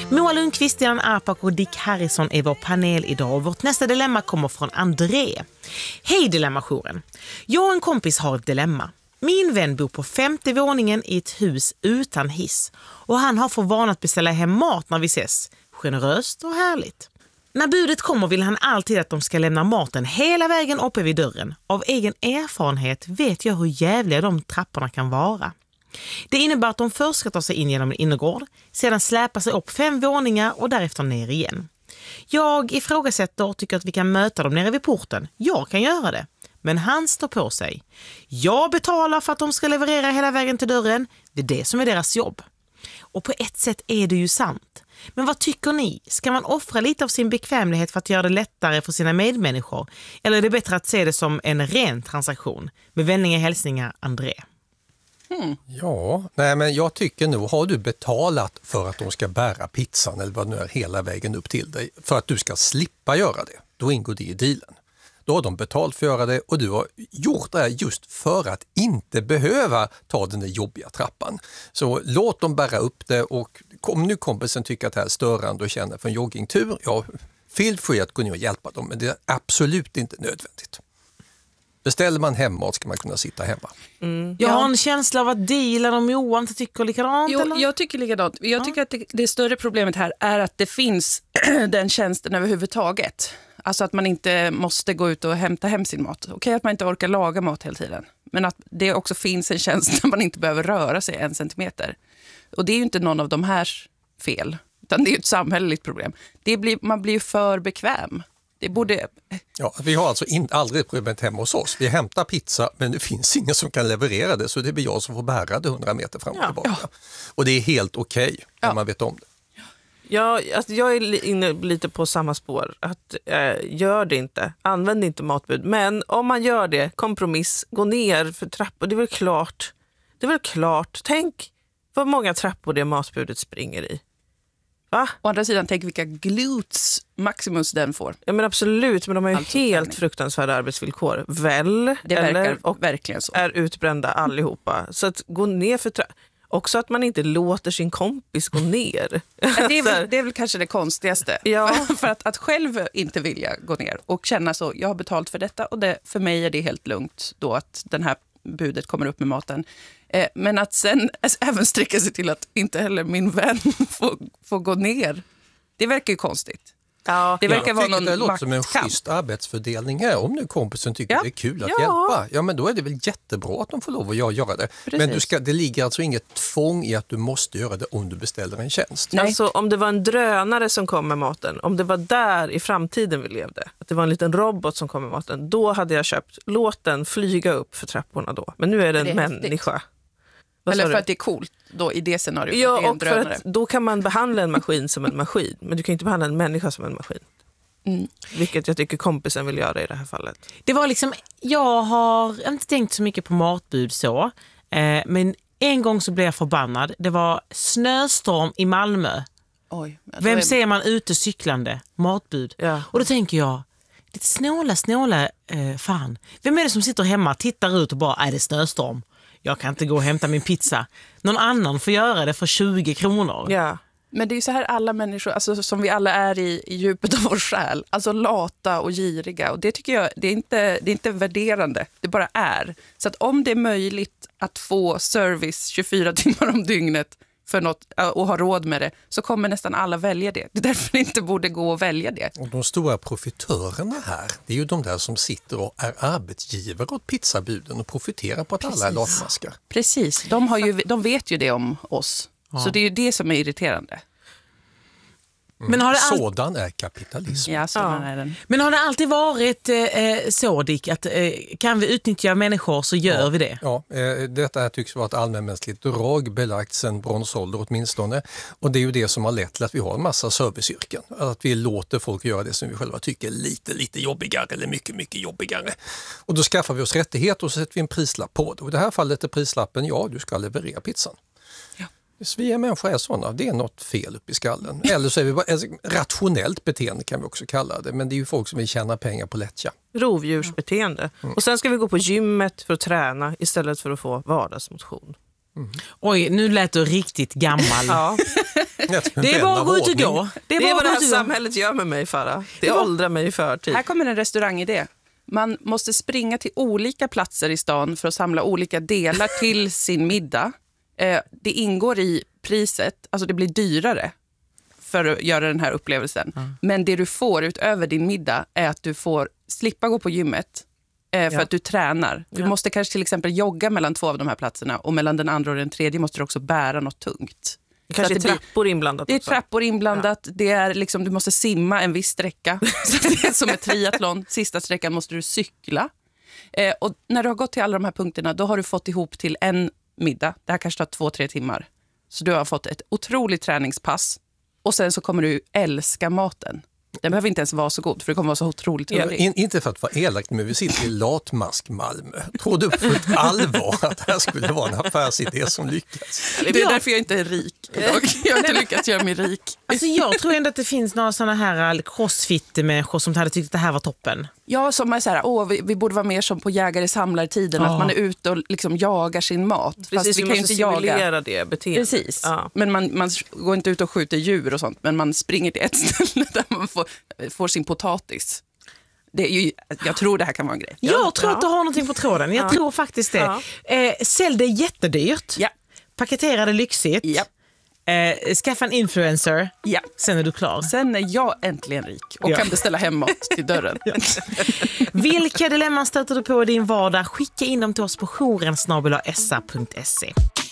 Moa Lundqvist, Dilan Apak och Dick Harrison är vår panel idag och vårt nästa dilemma kommer från André. Hej Dilemmajouren. Jag och en kompis har ett dilemma. Min vän bor på 50:e våningen i ett hus utan hiss och han har för vana att beställa hem mat när vi ses. Generöst och härligt. När budet kommer vill han alltid att de ska lämna maten hela vägen uppe vid dörren. Av egen erfarenhet vet jag hur jävliga de trapporna kan vara. Det innebär att de först ska ta sig in genom en innergård, sedan släpa sig upp 5 våningar och därefter ner igen. Jag ifrågasätter och tycker att vi kan möta dem nere vid porten. Jag kan göra det. Men han står på sig. Jag betalar för att de ska leverera hela vägen till dörren. Det är det som är deras jobb. Och på ett sätt är det ju sant. Men vad tycker ni? Ska man offra lite av sin bekvämlighet för att göra det lättare för sina medmänniskor? Eller är det bättre att se det som en ren transaktion? Med vänliga hälsningar, André. Ja, nej men jag tycker nog, har du betalat för att de ska bära pizzan eller vad nu är hela vägen upp till dig för att du ska slippa göra det, då ingår det i dealen. Då har de betalt för att göra det och du har gjort det här just för att inte behöva ta den där jobbiga trappan. Så låt dem bära upp det och om nu kompisen tycker att det här är störande och känner för en joggingtur, ja, feel free att gå ner och hjälpa dem, men det är absolut inte nödvändigt. Beställer man hemmat ska man kunna sitta hemma. Jag har en känsla av att Dilan och Moa inte tycker likadant. Jo, eller? jag tycker likadant. Jag tycker att det större problemet här är att det finns den tjänsten överhuvudtaget. Alltså att man inte måste gå ut och hämta hem sin mat. Okej att man inte orkar laga mat hela tiden. Men att det också finns en tjänst där man inte behöver röra sig 1 centimeter. Och det är ju inte någon av de här fel. Utan det är ju ett samhälleligt problem. Man blir ju för bekväm. Det borde... Ja, vi har alltså aldrig problemet hemma hos oss. Vi hämtar pizza men det finns ingen som kan leverera det så det blir jag som får bära det 100 meter fram och tillbaka. Ja. Och det är helt okej när man vet om det. Ja, alltså jag är inne lite på samma spår. Att gör det inte. Använd inte matbud. Men om man gör det, kompromiss, gå ner för trappor. Det är väl klart. Det är väl klart. Tänk vad många trappor det matbudet springer i. Va? Å andra sidan, tänk vilka glutes maximus den får. Ja men absolut, men de har ju alltså helt träning. Fruktansvärda arbetsvillkor. Väl? Det verkar verkligen så. Är utbrända allihopa. Så att gå ner för också att man inte låter sin kompis gå ner. Det är väl kanske det konstigaste. Ja. För att själv inte vilja gå ner och känna så, jag har betalt för detta och för mig är det helt lugnt då att den här budet kommer upp med maten. Men att sen även sträcka sig till att inte heller min vän får gå ner. Det verkar ju konstigt. Ja, det verkar vara någon det låter som en maktkamp. schysst arbetsfördelning här. Om nu kompisen tycker det är kul att hjälpa, ja men då är det väl jättebra att de får lov att göra det. Precis. Men det ligger alltså inget tvång i att du måste göra det om du beställer en tjänst. Nej. Alltså om det var en drönare som kom med maten, om det var där i framtiden vi levde, att det var en liten robot som kom med maten, då hade jag köpt, låt den flyga upp för trapporna då. Men nu är det en människa. Eller för att det är coolt då i det scenariot. Ja, att det är en och för drönare. att då kan man behandla en maskin som en maskin. Men du kan inte behandla en människa som en maskin. Vilket jag tycker kompisen vill göra i det här fallet. Det var liksom, jag har inte tänkt så mycket på matbud så. Men en gång så blev jag förbannad. Det var snöstorm i Malmö. Oj, Vem ser man ute cyklande? Matbud. Ja. Och då tänker jag, lite snåla, fan. Vem är det som sitter hemma, tittar ut och bara, är det snöstorm? Jag kan inte gå och hämta min pizza. Någon annan får göra det för 20 kronor. Ja. Men det är ju så här alla människor, alltså, som vi alla är i djupet av vår själ. Alltså lata och giriga. Och det tycker jag, det är inte värderande. Det bara är. Så att om det är möjligt att få service 24 timmar om dygnet för något och ha råd med det, så kommer nästan alla välja det. Det är därför det inte borde gå att välja det. Och de stora profitörerna här, det är ju de där som sitter och är arbetsgivare åt pizzabuden och profiterar på att alla är latmaskar. Precis, de vet ju det om oss. Ja. Så det är ju det som är irriterande. Men har det sådan är kapitalism. Ja, sådan är den. Men har det alltid varit så, Dick, att kan vi utnyttja människor så gör vi det? Ja, detta här tycks vara ett allmänmänskligt drag belagt sedan bronsålder åtminstone. Och det är ju det som har lett till att vi har en massa serviceyrken. Att vi låter folk göra det som vi själva tycker är lite jobbigare eller mycket jobbigare. Och då skaffar vi oss rättigheter och så sätter vi en prislapp på det. Och i det här fallet är prislappen, ja, du ska leverera pizzan. Vi är människor är sådana, det är något fel upp i skallen. Eller så är vi bara rationellt beteende kan vi också kalla det. Men det är ju folk som vill tjäna pengar på lättja. Rovdjursbeteende. Och sen ska vi gå på gymmet för att träna istället för att få vardagsmotion. Oj, nu lät du riktigt gammal. Ja. Det är bara att gå ut och gå. Det är vad det här samhället gör med mig, Farah. Det åldrar mig i förtid. Här kommer en restaurangidé. Man måste springa till olika platser i stan för att samla olika delar till sin middag. Det ingår i priset, alltså det blir dyrare för att göra den här upplevelsen. Men det du får utöver din middag är att du får slippa gå på gymmet för att du tränar. Du måste kanske till exempel jogga mellan 2 av de här platserna och mellan den andra och den tredje måste du också bära något tungt. Kanske trappor inblandat. Det är trappor inblandat. Det är liksom, du måste simma en viss sträcka. Så det är som ett triathlon. Sista sträckan måste du cykla. Och när du har gått till alla de här punkterna, då har du fått ihop till en middag. Det här kanske tar 2-3 timmar. Så du har fått ett otroligt träningspass. Och sen så kommer du älska maten. Den behöver inte ens vara så god, för det kommer vara så otroligt hungrig. Inte för att vara elakt, men vi sitter i Latmask Malmö. Tror du på ett allvar att det här skulle vara en affärsidé som lyckas? Det är därför jag inte är rik idag. Jag har inte lyckats göra mig rik. Alltså jag tror ändå att det finns några sådana här crossfit-människor som hade tyckt att det här var toppen. Ja, som är så här, vi borde vara mer som på jägare-samlartiden, att man är ute och liksom jagar sin mat. Precis, fast vi kan ju inte jaga det beteendet. Precis, men man går inte ut och skjuter djur och sånt, men man springer till ett ställe där man får sin potatis. Det är ju, jag tror det här kan vara en grej. Jag tror att du har någonting på tråden. Jag tror faktiskt det. Sälj det jättedyrt. Ja. Paketera det lyxigt. Ja. Skaffa en influencer. Ja. Sen är du klar. Sen är jag äntligen rik och kan beställa hem mat till dörren. Vilka dilemman stöter du på i din vardag? Skicka in dem till oss på jouren@sa.se.